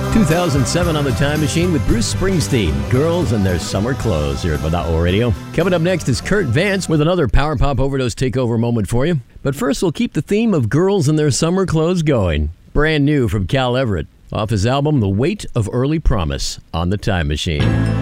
2007 on the Time Machine with Bruce Springsteen, Girls in Their Summer Clothes here at Wadao Radio. Coming up next is Kurt Vance with another Power Pop Overdose takeover moment for you. But first, we'll keep the theme of girls in their summer clothes going. Brand new from Cal Everett, off his album The Weight of Early Promise on the Time Machine.